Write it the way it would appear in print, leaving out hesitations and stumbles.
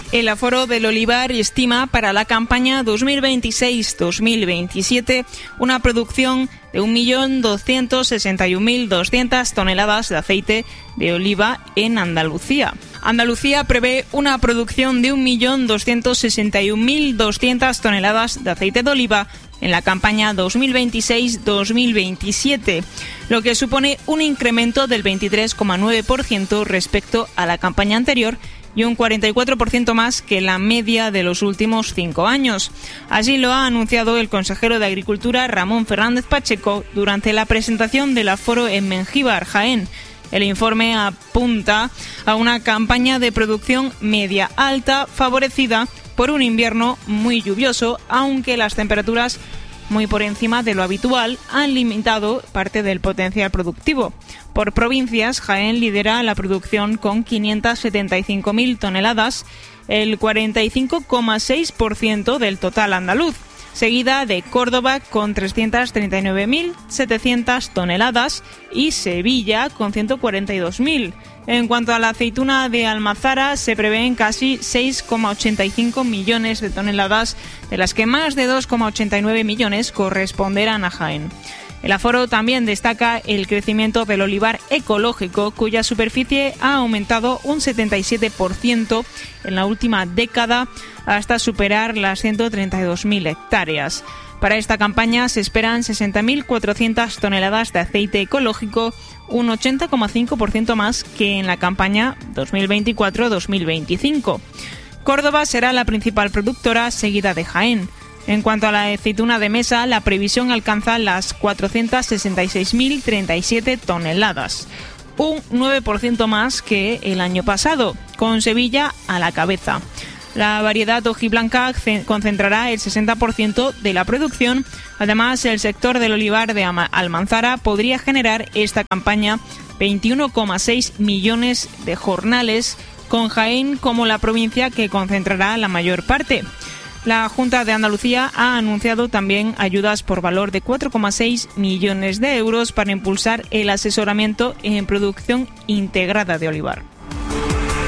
El aforo del olivar estima para la campaña 2026-2027 una producción de 1.261.200 toneladas de aceite de oliva en Andalucía. Andalucía prevé una producción de 1.261.200 toneladas de aceite de oliva en la campaña 2026-2027, lo que supone un incremento del 23,9% respecto a la campaña anterior y un 44% más que la media de los últimos 5 años. Así lo ha anunciado el consejero de Agricultura, Ramón Fernández Pacheco, durante la presentación del aforo en Mengíbar, Jaén. El informe apunta a una campaña de producción media-alta favorecida por un invierno muy lluvioso, aunque las temperaturas muy por encima de lo habitual han limitado parte del potencial productivo. Por provincias, Jaén lidera la producción con 575.000 toneladas, el 45,6% del total andaluz, seguida de Córdoba con 339.700 toneladas y Sevilla con 142.000. En cuanto a la aceituna de Almazara, se prevén casi 6,85 millones de toneladas, de las que más de 2,89 millones corresponderán a Jaén. El aforo también destaca el crecimiento del olivar ecológico, cuya superficie ha aumentado un 77% en la última década hasta superar las 132.000 hectáreas. Para esta campaña se esperan 60.400 toneladas de aceite ecológico, un 80,5% más que en la campaña 2024-2025. Córdoba será la principal productora, seguida de Jaén. En cuanto a la aceituna de mesa, la previsión alcanza las 466.037 toneladas, un 9% más que el año pasado, con Sevilla a la cabeza. La variedad hojiblanca concentrará el 60% de la producción. Además, el sector del olivar de Almanzara podría generar esta campaña 21,6 millones de jornales, con Jaén como la provincia que concentrará la mayor parte. La Junta de Andalucía ha anunciado también ayudas por valor de 4,6 millones de euros para impulsar el asesoramiento en producción integrada de olivar.